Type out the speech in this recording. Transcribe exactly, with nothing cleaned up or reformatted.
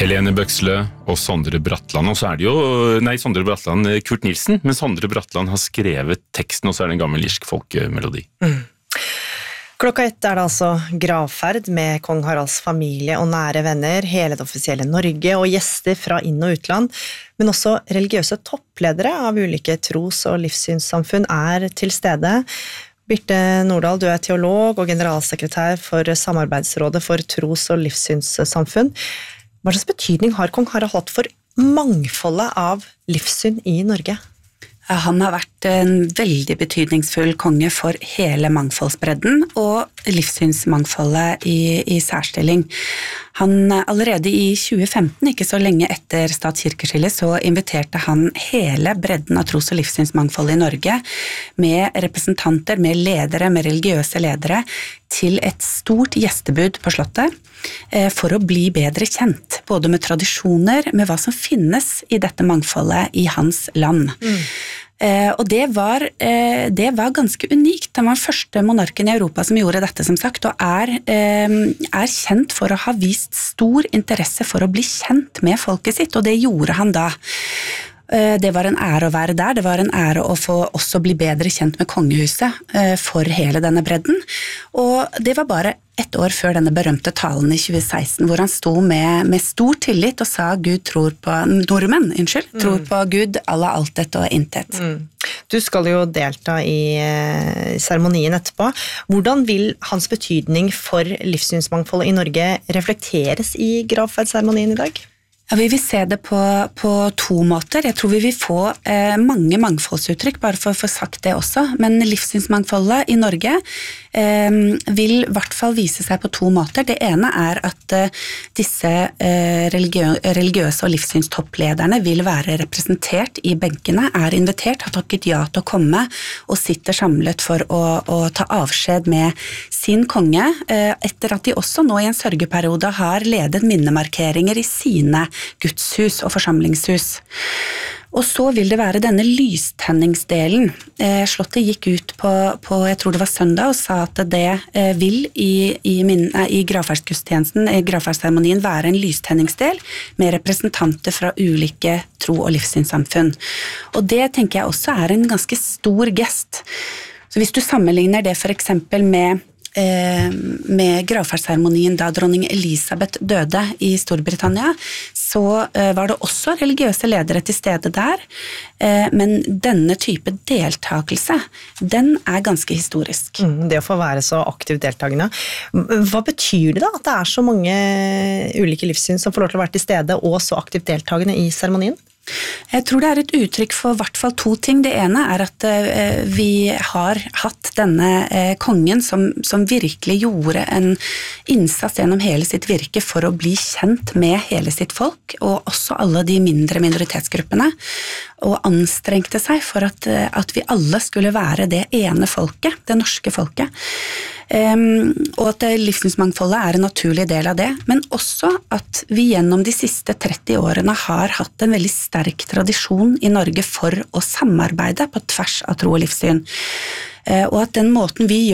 Helene Bøksle og Sondre Bratland, og så er det jo, nei, Sondre Bratland, Kurt Nilsen, men Sondre Bratland har skrevet teksten, og så er det en gammel irsk folkemelodi. Mm. Klokka ett er det altså gravferd med kong Haralds familie og nære venner, hele det offisielle Norge og gjester fra inn- og utland, men også religiøse toppledere av ulike tros- og livssynssamfunn er til stede. Birte Nordahl, du er teolog og generalsekretær for Samarbeidsrådet for tros- og livssynssamfunn. Hva slags betydning har kong Harald hatt for mangfoldet av livssyn i Norge? Han har vært en veldig betydningsfull konge for hele mangfoldsbredden og livssynsmangfoldet i, i særstilling. Han allerede i tjue femten, ikke så lenge etter statskirkeskillet, så inviterte han hele bredden av tros- og livssynsmangfoldet i Norge med representanter, med ledere, med religiøse ledere til et stort gjestebud på slottet for å bli bedre kjent, både med tradisjoner, med hva som finnes i dette mangfoldet i hans land. Mm. Eh, og det var, eh, det var ganske unikt. Han var den første monarken i Europa som gjorde dette, som sagt, og er, eh, er kjent for å ha vist stor interesse for å bli kjent med folket sitt, og det gjorde han da. Eh, det var en ære å være der, det var en ære å få også bli bedre kjent med kongehuset eh, for hele denne bredden, og det var bare ett år før denne berømte talen i tjue seksten, hvor han sto med, med stor tillit og sa Gud tror på, nordmenn, unnskyld, mm. tror på Gud, Allah, altet og intet. Mm. Du skal jo delta i eh, seremonien etterpå. Hvordan vil hans betydning for livssynsmangfoldet i Norge reflekteres i gravferdsseremonien i dag? Ja, vi vil se det på, på to måter. Jeg tror vi vil få eh, mange mangfoldsuttrykk, bare for å få sagt det også, men livssynsmangfoldet i Norge eh, vil i hvert fall vise seg på to måter. Det ene er at eh, disse eh, religiø religiøse og livssynstopplederne vil være representert i benkene, er invitert, har takket ja til å komme og sitter samlet for å, å ta avskjed med sin konge, eh, etter at de også nå i en sørgeperiode har ledet minnemarkeringer i sine gudshus og forsamlingshus. Og så vil det være denne lystenningsdelen. Eh, Slottet gikk ut på, på, jeg tror det var søndag, og sa at det eh, vil i, i, min, eh, i gravferdsgudstjenesten, i gravferdsseremonien, være en lystenningsdel med representanter fra ulike tro- og livssynssamfunn. Og det tenker jeg også er en ganske stor gest. Så hvis du sammenligner det for eksempel med med gravferdsseremonien da dronning Elisabeth døde i Storbritannia, så var det også religiøse ledere til stede der, men denne type deltakelse, den er ganske historisk. Mm, det å få være så aktivt deltagende. Hva betyr det da, at det er så mange ulike livssyn som får lov til å være til stede og så aktivt deltagende i seremonien? Jeg tror det er et uttrykk for i hvert fall to ting. Det ene er at eh, vi har hatt denne eh, kongen som, som virkelig gjorde en innsats gjennom hele sitt virke for å bli kjent med hele sitt folk, og også alle de mindre minoritetsgruppene, og anstrengte seg for at, at vi alle skulle være det ene folket, det norske folket. Um, og at livssynsmangfoldet er en naturlig del av det, men også at vi gjennom de siste tretti årene har hatt en veldig sterk tradisjon i Norge for å samarbeide på tvers av tro og livssyn. Uh, og at den måten vi gjør